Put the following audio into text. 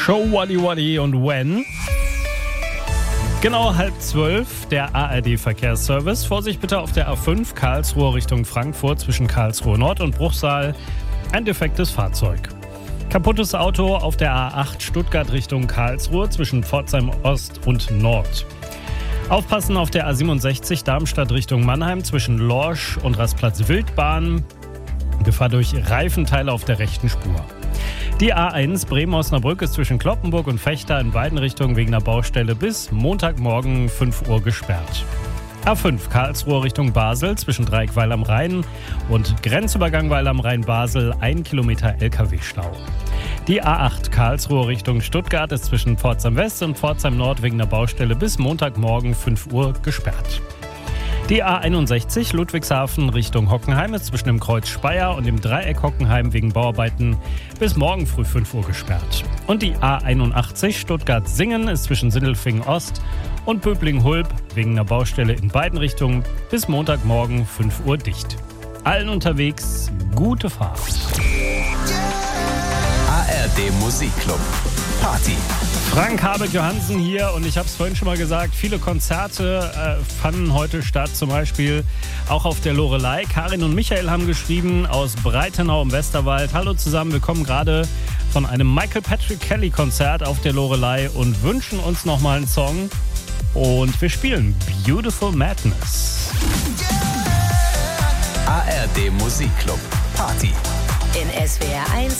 Show Waddy Waddy und When. Genau 11:30, der ARD-Verkehrsservice. Vorsicht bitte auf der A5 Karlsruhe Richtung Frankfurt zwischen Karlsruhe Nord und Bruchsal. Ein defektes Fahrzeug. Kaputtes Auto auf der A8 Stuttgart Richtung Karlsruhe zwischen Pforzheim Ost und Nord. Aufpassen auf der A67 Darmstadt Richtung Mannheim zwischen Lorsch und Rastplatz Wildbahn. Gefahr durch Reifenteile auf der rechten Spur. Die A1 Bremen-Osnabrück ist zwischen Cloppenburg und Vechta in beiden Richtungen wegen einer Baustelle bis Montagmorgen 5 Uhr gesperrt. A5 Karlsruhe Richtung Basel zwischen Dreieck-Weil am Rhein und Grenzübergang Weil am Rhein-Basel 1 Kilometer LKW-Stau. Die A8 Karlsruhe Richtung Stuttgart ist zwischen Pforzheim West und Pforzheim Nord wegen einer Baustelle bis Montagmorgen 5 Uhr gesperrt. Die A61 Ludwigshafen Richtung Hockenheim ist zwischen dem Kreuz Speyer und dem Dreieck Hockenheim wegen Bauarbeiten bis morgen früh 5 Uhr gesperrt. Und die A81 Stuttgart-Singen ist zwischen Sindelfingen Ost und Böbling-Hulb wegen einer Baustelle in beiden Richtungen bis Montagmorgen 5 Uhr dicht. Allen unterwegs gute Fahrt. ARD Musikclub. Party. Frank Habeck-Johansen hier und ich habe es vorhin schon mal gesagt, viele Konzerte fanden heute statt, zum Beispiel auch auf der Loreley. Karin und Michael haben geschrieben aus Breitenau im Westerwald. Hallo zusammen, wir kommen gerade von einem Michael Patrick Kelly Konzert auf der Loreley und wünschen uns nochmal einen Song und wir spielen Beautiful Madness. ARD Musikclub. Party. In SWR 1